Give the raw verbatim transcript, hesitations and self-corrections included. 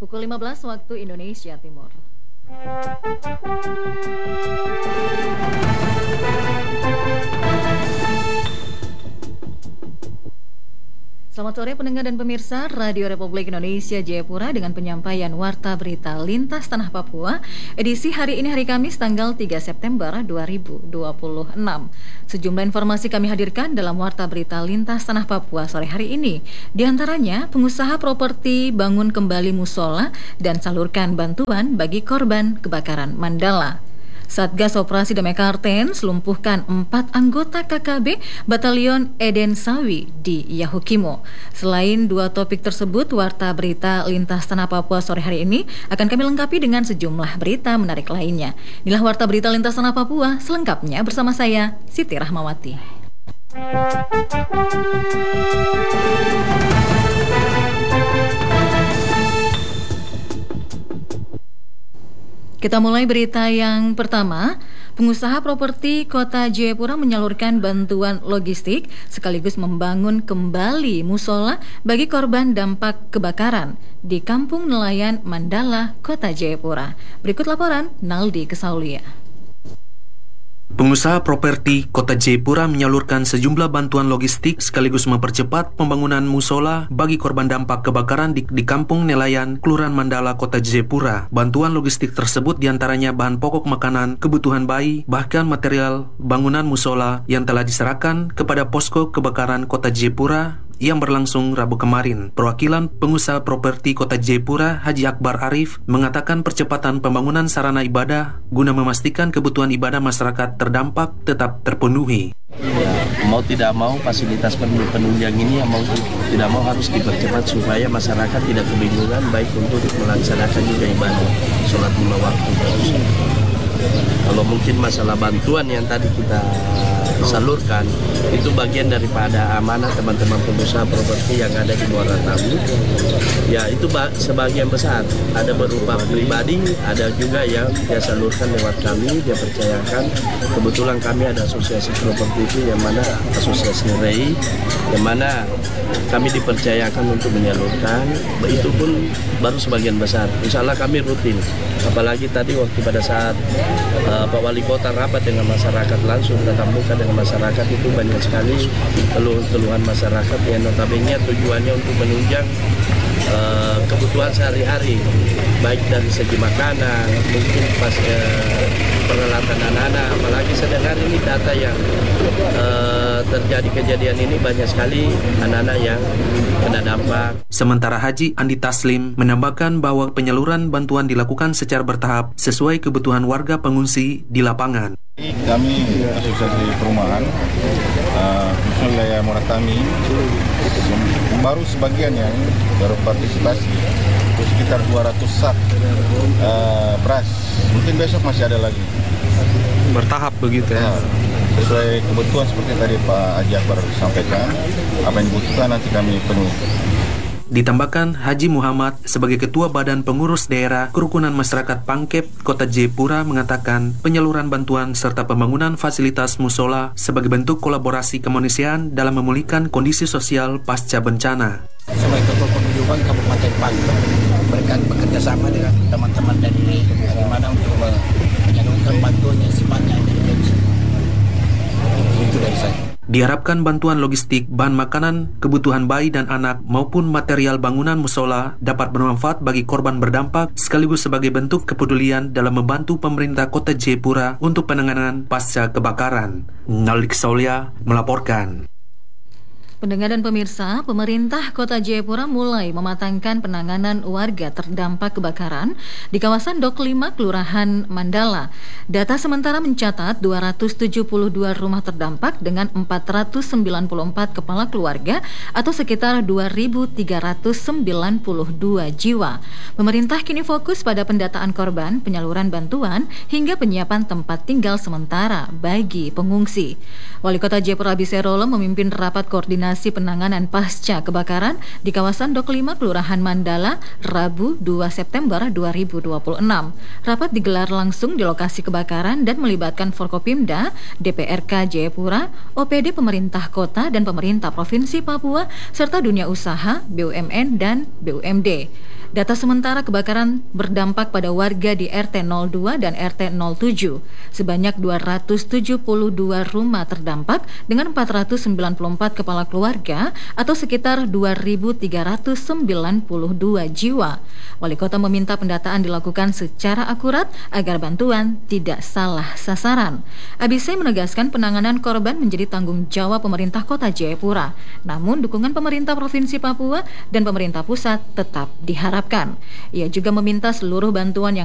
Pukul lima belas waktu Indonesia Timur. Selamat sore pendengar dan pemirsa Radio Republik Indonesia Jayapura dengan penyampaian Warta Berita Lintas Tanah Papua edisi hari ini hari Kamis tanggal tiga September dua ribu dua puluh enam. Sejumlah informasi kami hadirkan dalam Warta Berita Lintas Tanah Papua sore hari ini. Di antaranya pengusaha properti bangun kembali musola dan salurkan bantuan bagi korban kebakaran Mandala. Satgas Operasi Damai Kartens lumpuhkan empat anggota K K B Batalion Eden Sawi di Yahukimo. Selain dua topik tersebut, Warta Berita Lintas Tanah Papua sore hari ini akan kami lengkapi dengan sejumlah berita menarik lainnya. Inilah Warta Berita Lintas Tanah Papua, selengkapnya bersama saya, Siti Rahmawati. Kita mulai berita yang pertama. Pengusaha properti Kota Jayapura menyalurkan bantuan logistik sekaligus membangun kembali musola bagi korban dampak kebakaran di Kampung Nelayan Mandala, Kota Jayapura. Berikut laporan Naldi Kesaulia. Pengusaha properti Kota Jayapura menyalurkan sejumlah bantuan logistik sekaligus mempercepat pembangunan musola bagi korban dampak kebakaran di, di Kampung Nelayan, Kelurahan Mandala, Kota Jayapura. Bantuan logistik tersebut diantaranya bahan pokok makanan, kebutuhan bayi, bahkan material bangunan musola yang telah diserahkan kepada posko kebakaran Kota Jayapura yang berlangsung Rabu kemarin. Perwakilan pengusaha properti Kota Jayapura, Haji Akbar Arif, mengatakan percepatan pembangunan sarana ibadah guna memastikan kebutuhan ibadah masyarakat terdampak tetap terpenuhi. Ya, mau tidak mau fasilitas penunjang ini yang mau tidak mau harus dipercepat supaya masyarakat tidak kebingungan baik untuk melaksanakan juga ibadah sholat lima waktu. Kalau mungkin masalah bantuan yang tadi kita salurkan itu bagian daripada amanah teman-teman pengusaha properti yang ada di Muara Tabu. Ya itu sebagian besar ada berupa pribadi, ada juga yang dia salurkan lewat kami, dia percayakan. Kebetulan kami ada asosiasi properti itu yang mana asosiasi R E I, yang mana kami dipercayakan untuk menyalurkan. Itu pun baru sebagian besar. Insya Allah kami rutin. Apalagi tadi waktu pada saat uh, Pak Wali Kota rapat dengan masyarakat langsung tatap muka dengan masyarakat, itu banyak sekali keluhan-keluhan masyarakat yang notabene tujuannya untuk menunjang uh, kebutuhan sehari-hari, baik dari segi makanan, mungkin pas uh, peralatan anak-anak. Apalagi sedang hari ini data yang uh, terjadi kejadian ini banyak sekali anak-anak yang kena dampak. Sementara Haji Andi Taslim menambahkan bahwa penyaluran bantuan dilakukan secara bertahap sesuai kebutuhan warga pengungsi di lapangan. Kami asosiasi perumahan uh, wilayah Muratami baru sebagian yang baru partisipasi itu sekitar dua ratus sak uh, beras. Mungkin besok masih ada lagi. Bertahap begitu ya. Sesuai kebutuhan seperti tadi Pak Haji Akbar sampaikan, apa yang dibutuhkan nanti kami penuhi. Ditambahkan, Haji Muhammad sebagai Ketua Badan Pengurus Daerah Kerukunan Masyarakat Pangkep Kota Jayapura mengatakan penyaluran bantuan serta pembangunan fasilitas musola sebagai bentuk kolaborasi kemanusiaan dalam memulihkan kondisi sosial pasca bencana. Sebagai Ketua Paguyuban Kabupaten Pangkep, mereka bekerja sama dengan teman-teman dari bagaimana untuk menyalurkan bantuan yang sifatnya emergensi. Itu dari saya. Diharapkan bantuan logistik, bahan makanan, kebutuhan bayi dan anak maupun material bangunan musola dapat bermanfaat bagi korban berdampak sekaligus sebagai bentuk kepedulian dalam membantu pemerintah Kota Jayapura untuk penanganan pasca kebakaran. Naldi Kesaulia melaporkan. Pendengar dan pemirsa, pemerintah Kota Jayapura mulai mematangkan penanganan warga terdampak kebakaran di kawasan Dok lima, Kelurahan Mandala. Data sementara mencatat dua ratus tujuh puluh dua rumah terdampak dengan empat ratus sembilan puluh empat kepala keluarga atau sekitar dua ribu tiga ratus sembilan puluh dua jiwa. Pemerintah kini fokus pada pendataan korban, penyaluran bantuan, hingga penyiapan tempat tinggal sementara bagi pengungsi. Wali Kota Jayapura Biserolo memimpin rapat koordinasi penanganan pasca kebakaran di kawasan Dok lima, Kelurahan Mandala, Rabu dua September dua ribu dua puluh enam. Rapat digelar langsung di lokasi kebakaran dan melibatkan Forkopimda, D P R K Jayapura, O P D pemerintah kota dan pemerintah Provinsi Papua, serta dunia usaha, B U M N, dan B U M D. Data sementara kebakaran berdampak pada warga di R T nol dua dan R T nol tujuh. Sebanyak dua ratus tujuh puluh dua rumah terdampak dengan empat ratus sembilan puluh empat kepala keluarga atau sekitar dua ribu tiga ratus sembilan puluh dua jiwa. Wali Kota meminta pendataan dilakukan secara akurat agar bantuan tidak salah sasaran. A B C menegaskan penanganan korban menjadi tanggung jawab pemerintah Kota Jayapura. Namun dukungan pemerintah Provinsi Papua dan pemerintah pusat tetap diharapkan. Ia juga meminta seluruh bantuan yang